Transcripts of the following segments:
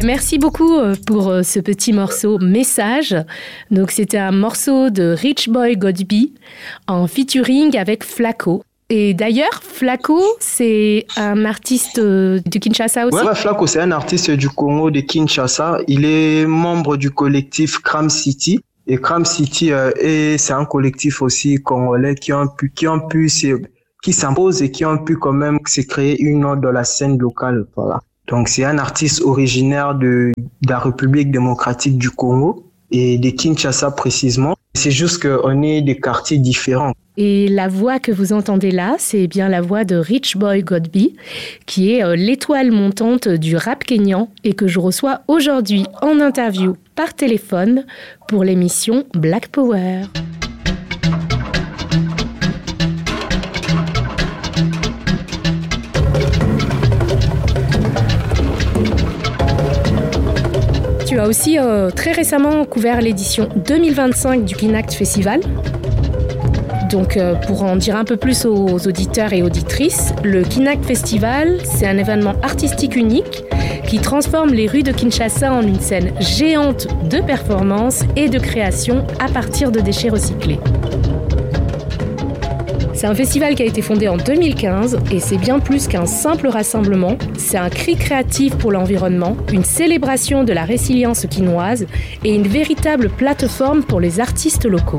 Merci beaucoup pour ce petit morceau Message. Donc c'était un morceau de Rich Boy Godby en featuring avec Flaco. Et d'ailleurs, Flaco, c'est un artiste du Kinshasa aussi. Ouais, Flaco, c'est un artiste du Congo, de Kinshasa. Il est membre du collectif Cram City. Et Cram City, c'est un collectif aussi congolais qui s'impose et qui ont pu quand même se créer une autre dans la scène locale. Voilà. Donc, c'est un artiste originaire de la République démocratique du Congo et de Kinshasa précisément. C'est juste qu'on est des quartiers différents. Et la voix que vous entendez là, c'est bien la voix de Rich Boy Godby, qui est l'étoile montante du rap kényan et que je reçois aujourd'hui en interview par téléphone pour l'émission Black Power. Tu as aussi très récemment couvert l'édition 2025 du Kinact Festival. Donc, pour en dire un peu plus aux auditeurs et auditrices, le Kinact Festival, c'est un événement artistique unique qui transforme les rues de Kinshasa en une scène géante de performance et de création à partir de déchets recyclés. C'est un festival qui a été fondé en 2015 et c'est bien plus qu'un simple rassemblement. C'est un cri créatif pour l'environnement, une célébration de la résilience quinoise et une véritable plateforme pour les artistes locaux.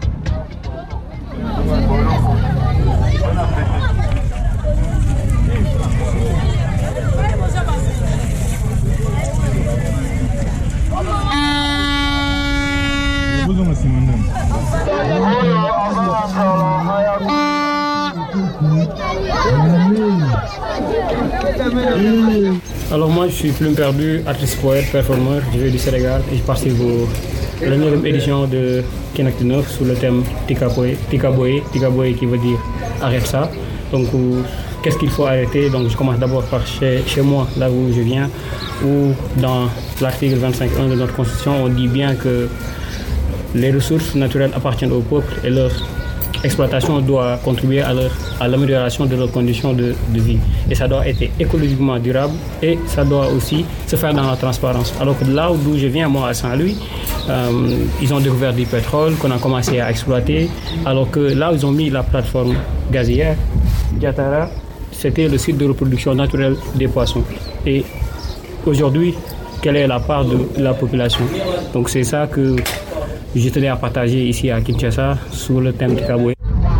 Alors moi je suis Plume Perdu, artiste poète, performeur, je viens du Sénégal et je participe à la 9e édition de Kinact 9 sous le thème Tikaboy qui veut dire arrête ça. Donc qu'est-ce qu'il faut arrêter? Donc je commence d'abord par chez moi, là où je viens, où dans l'article 25.1 de notre constitution on dit bien que les ressources naturelles appartiennent au peuple et leur exploitation doit contribuer à l'amélioration de leurs conditions de vie. Et ça doit être écologiquement durable et ça doit aussi se faire dans la transparence. Alors que là d'où je viens, moi à Saint-Louis, ils ont découvert du pétrole qu'on a commencé à exploiter. Alors que là où ils ont mis la plateforme gazière, Diatara, c'était le site de reproduction naturelle des poissons. Et aujourd'hui, quelle est la part de la population? Donc c'est ça que je tenais à partager ici à Kinshasa sous le thème du Tikaboy.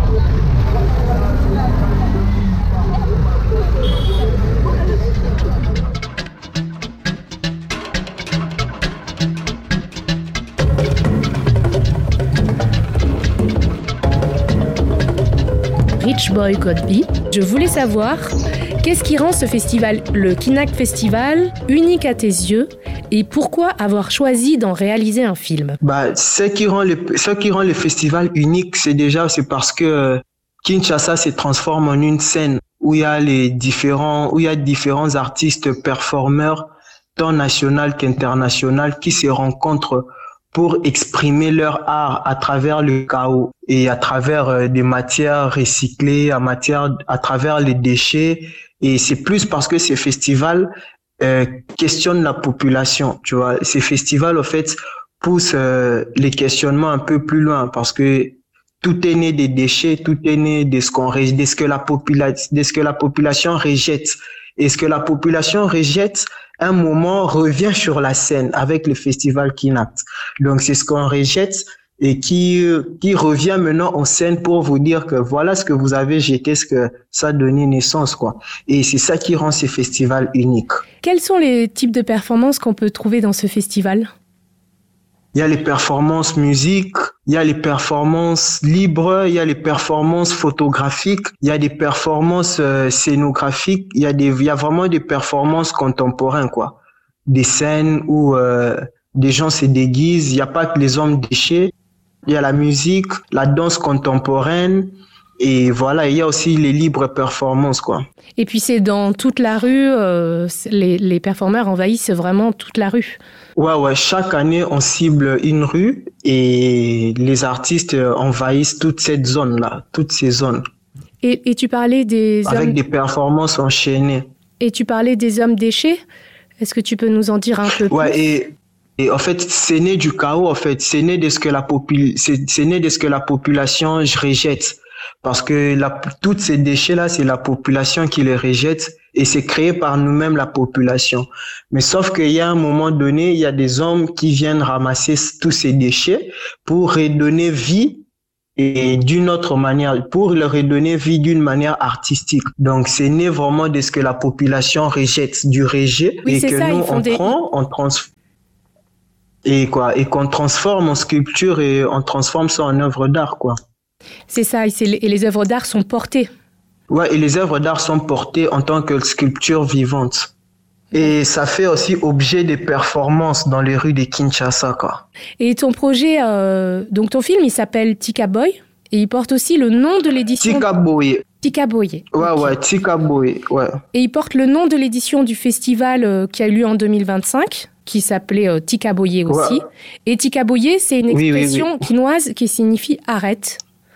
Rich Boy Godby, je voulais savoir qu'est-ce qui rend ce festival, le Kinact Festival, unique à tes yeux et pourquoi avoir choisi d'en réaliser un film? Ce qui rend le festival unique, c'est parce que Kinshasa se transforme en une scène où il y a différents artistes performeurs, tant nationaux qu'internationaux, qui se rencontrent pour exprimer leur art à travers le chaos et à travers des matières recyclées, à travers les déchets. Et c'est plus parce que ces festivals questionnent la population, tu vois. Ces festivals, en fait, poussent les questionnements un peu plus loin parce que tout est né des déchets, tout est né de ce que la population rejette. Et ce que la population rejette, un moment revient sur la scène avec le festival Kinact. Donc c'est ce qu'on rejette et qui revient maintenant en scène pour vous dire que voilà ce que vous avez jeté, ce que ça a donné naissance, quoi. Et c'est ça qui rend ces festivals uniques. Quels sont les types de performances qu'on peut trouver dans ce festival? Il y a les performances musique, il y a les performances libres, il y a les performances photographiques, il y a des performances scénographiques, il y a vraiment des performances contemporaines, quoi. Des scènes où des gens se déguisent, il n'y a pas que les hommes déchets, il y a la musique, la danse contemporaine, et voilà, il y a aussi les libres performances, quoi. Et puis c'est dans toute la rue, les performeurs envahissent vraiment toute la rue. Ouais, chaque année on cible une rue et les artistes envahissent toute cette zone-là, toutes ces zones. Et tu parlais des avec des performances enchaînées. Et tu parlais des hommes déchets. Est-ce que tu peux nous en dire un peu plus? Ouais, et en fait, c'est né du chaos, en fait. C'est né de ce que c'est né de ce que la population rejette. Parce que toutes ces déchets-là, c'est la population qui les rejette et c'est créé par nous-mêmes, la population. Mais sauf qu'il y a un moment donné, il y a des hommes qui viennent ramasser tous ces déchets pour redonner vie et d'une autre manière, pour leur redonner vie d'une manière artistique. Donc, c'est né vraiment de ce que la population rejette, du rejet, Oui, et c'est que ça, nous, et qu'on transforme en sculpture et on transforme ça en œuvre d'art, quoi. C'est ça, et les œuvres d'art sont portées. Ouais, et les œuvres d'art sont portées en tant que sculpture vivante. Et ça fait aussi objet des performances dans les rues de Kinshasa, quoi. Et ton projet, donc ton film, il s'appelle Tika Boy, et il porte aussi le nom de l'édition... Tika Boy. Tika Boy. Ouais, Okay. ouais, Tika Boy, ouais. Et il porte le nom de l'édition du festival qui a eu lieu en 2025, qui s'appelait Tika Boy aussi. Ouais. Et Tika Boy, c'est une expression quinoise qui signifie « arrête ».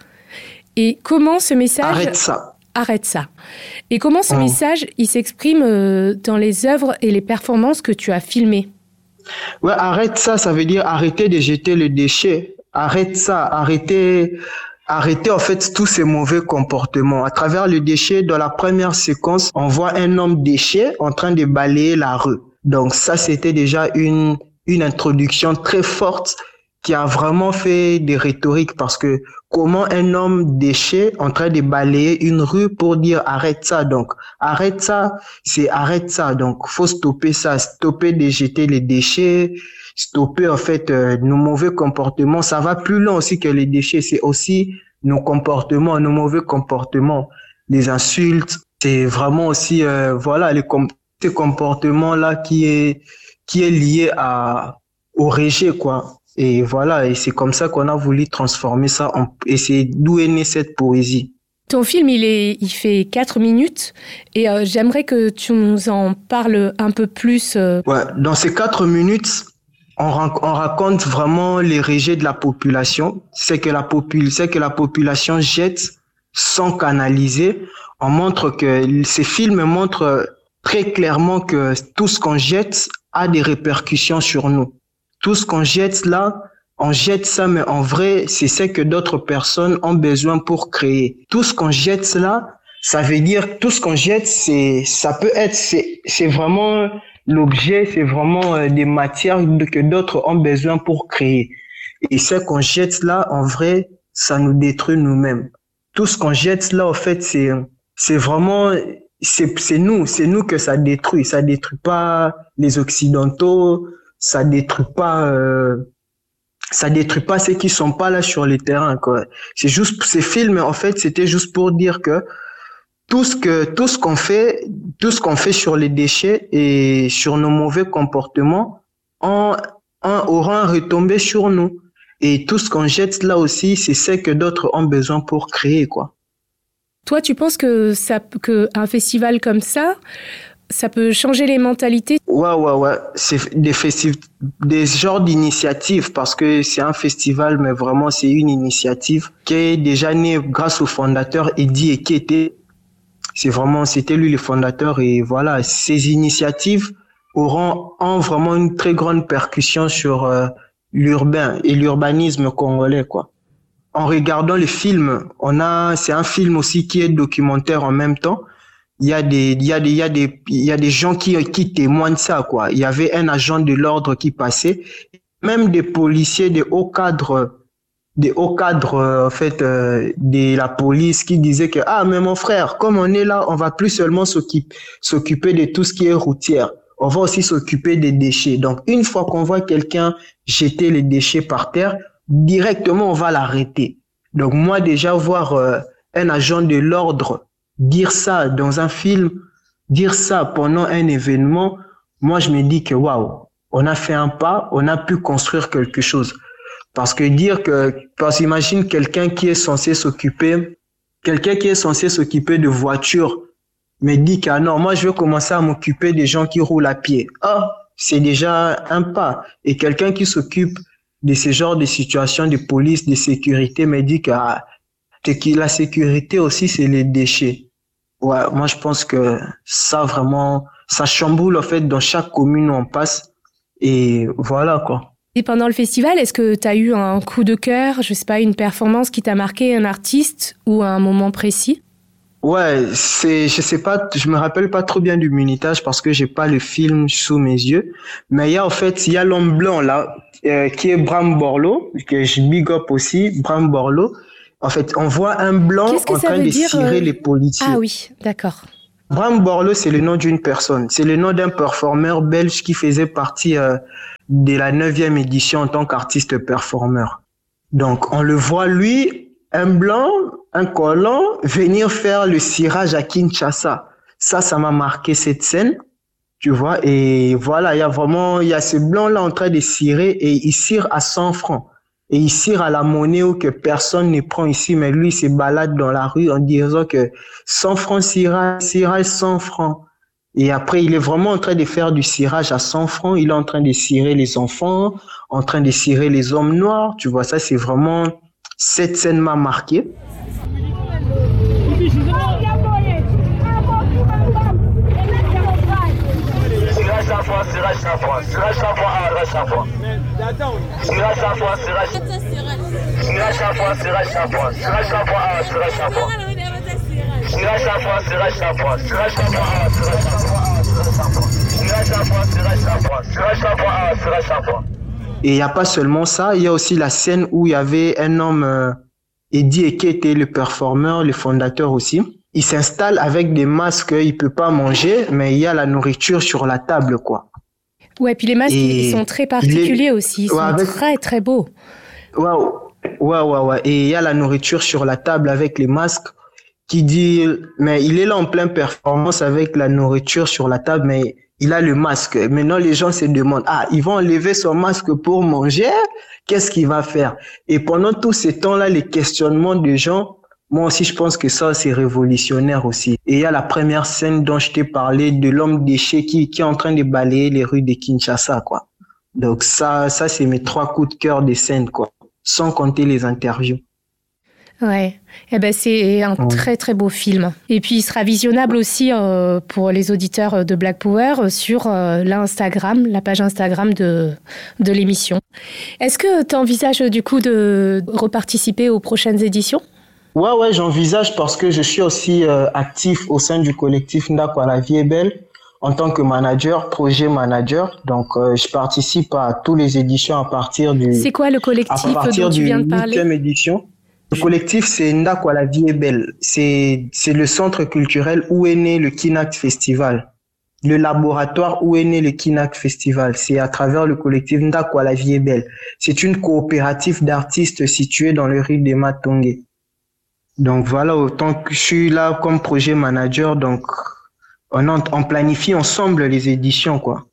Et comment ce message... Arrête ça. Arrête ça. Et comment ce message, il s'exprime dans les œuvres et les performances que tu as filmées? Ouais, arrête ça, ça veut dire arrêter de jeter le déchet. Arrête ça, arrêter en fait tous ces mauvais comportements. À travers le déchet, dans la première séquence, on voit un homme déchet en train de balayer la rue. Donc ça, c'était déjà une introduction très forte qui a vraiment fait des rhétoriques, parce que comment un homme déchet en train de balayer une rue pour dire arrête ça. Donc arrête ça, c'est arrête ça. Donc faut stopper ça, stopper de jeter les déchets, stopper en fait nos mauvais comportements. Ça va plus loin aussi que les déchets, c'est aussi nos comportements, nos mauvais comportements, les insultes. C'est vraiment aussi voilà ces comportements là qui est lié au rejet, quoi. Et voilà, et c'est comme ça qu'on a voulu transformer ça et c'est d'où est née cette poésie. Ton film, il fait 4 minutes et j'aimerais que tu nous en parles un peu plus. Ouais, dans ces 4 minutes, on raconte vraiment les rejets de la population, c'est que la population jette sans canaliser. On montre que ces films montrent très clairement que tout ce qu'on jette a des répercussions sur nous. Tout ce qu'on jette là, on jette ça, mais en vrai, c'est ce que d'autres personnes ont besoin pour créer. Tout ce qu'on jette là, ça veut dire, tout ce qu'on jette, c'est vraiment l'objet, c'est vraiment des matières que d'autres ont besoin pour créer. Et ce qu'on jette là, en vrai, ça nous détruit nous-mêmes. Tout ce qu'on jette là, en fait, c'est vraiment, c'est nous que ça détruit. Ça détruit pas les Occidentaux, ça détruit pas ceux qui sont pas là sur les terrains, quoi. C'est juste, ces films, en fait, c'était juste pour dire que tout ce qu'on fait sur les déchets et sur nos mauvais comportements aura un retombé sur nous. Et tout ce qu'on jette là aussi, c'est ce que d'autres ont besoin pour créer, quoi. Toi, tu penses que un festival comme ça peut changer les mentalités? Ouais. C'est des genres d'initiatives, parce que c'est un festival, mais vraiment, c'est une initiative qui est déjà née grâce au fondateur Eddie Ekete. C'était lui le fondateur, et voilà, ces initiatives ont vraiment une très grande percussion sur l'urbain et l'urbanisme congolais, quoi. En regardant les films, c'est un film aussi qui est documentaire en même temps. Il y a des gens qui témoignent ça, quoi. Il y avait un agent de l'ordre qui passait, même des policiers, des hauts cadres en fait de la police, qui disaient que mais mon frère, comme on est là, on va plus seulement s'occuper de tout ce qui est routière, on va aussi s'occuper des déchets. Donc une fois qu'on voit quelqu'un jeter les déchets par terre, directement on va l'arrêter. Donc moi, déjà voir un agent de l'ordre dire ça dans un film, dire ça pendant un événement, moi je me dis que waouh, on a fait un pas, on a pu construire quelque chose. Parce que imagine quelqu'un qui est censé s'occuper de voitures, mais dit que non, moi je veux commencer à m'occuper des gens qui roulent à pied. C'est déjà un pas. Et quelqu'un qui s'occupe de ce genre de situations de police, de sécurité, me dit que la sécurité aussi, c'est les déchets. Ouais, moi je pense que ça vraiment, ça chamboule en fait dans chaque commune où on passe. Et voilà quoi. Et pendant le festival, est-ce que tu as eu un coup de cœur, je sais pas, une performance qui t'a marqué, un artiste ou un moment précis? Ouais, je sais pas, je me rappelle pas trop bien du minutage parce que j'ai pas le film sous mes yeux. Mais il y a l'homme blanc là, qui est Bram Borloo, que je big up aussi, Bram Borloo. En fait, on voit un blanc Qu'est-ce que en ça train veut de dire cirer les policiers. Ah oui, d'accord. Bram Borloo, c'est le nom d'une personne. C'est le nom d'un performeur belge qui faisait partie de la 9e édition en tant qu'artiste performeur. Donc, on le voit, lui, un blanc, un colon, venir faire le cirage à Kinshasa. Ça m'a marqué cette scène, tu vois. Et voilà, il y a ce blanc-là en train de cirer et il cire à 100 francs. Et il cire à la monnaie où que personne ne prend ici, mais lui, il se balade dans la rue en disant que 100 francs cirage 100 francs. Et après, il est vraiment en train de faire du cirage à 100 francs. Il est en train de cirer les enfants, en train de cirer les hommes noirs. Tu vois, ça, c'est vraiment, cette scène m'a marqué. Et il n'y a pas seulement ça, il y a aussi la scène où il y avait un homme, Eddie Eke était le performeur, le fondateur aussi. Il s'installe avec des masques, il peut pas manger, mais il y a la nourriture sur la table, quoi. Ouais, puis les masques, ils sont très particuliers aussi, ils sont très très beaux. Waouh, waouh. Et il y a la nourriture sur la table avec les masques qui dit, mais il est là en pleine performance avec la nourriture sur la table, mais il a le masque. Maintenant, les gens se demandent, ils vont enlever son masque pour manger? Qu'est-ce qu'il va faire? Et pendant tout ce temps-là, les questionnements des gens, moi aussi, je pense que ça, c'est révolutionnaire aussi. Et il y a la première scène dont je t'ai parlé de l'homme déchet qui est en train de balayer les rues de Kinshasa, quoi. Donc ça, c'est mes 3 coups de cœur des scènes, quoi. Sans compter les interviews. Ouais, c'est un très très beau film. Et puis il sera visionnable aussi pour les auditeurs de Black Power sur la page Instagram de l'émission. Est-ce que tu envisages du coup de reparticiper aux prochaines éditions? Ouais, j'envisage parce que je suis aussi actif au sein du collectif Ndakwa la vie est belle en tant que manager, projet manager. Donc je participe à toutes les éditions à partir du... C'est quoi le collectif dont tu viens de parler? 8e édition. Le collectif, c'est Ndakwa la vie est belle. C'est le centre culturel où est né le Kinact Festival. Le laboratoire où est né le Kinact Festival. C'est à travers le collectif Ndakwa la vie est belle. C'est une coopérative d'artistes située dans le riz des Matongé. Donc voilà, autant que je suis là comme projet manager, donc on planifie ensemble les éditions, quoi.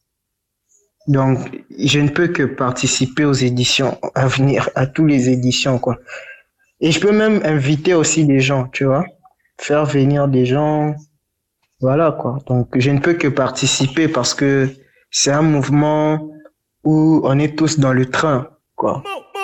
Donc je ne peux que participer aux éditions à venir, à toutes les éditions, quoi. Et je peux même inviter aussi des gens, tu vois, faire venir des gens, voilà, quoi. Donc je ne peux que participer parce que c'est un mouvement où on est tous dans le train, quoi.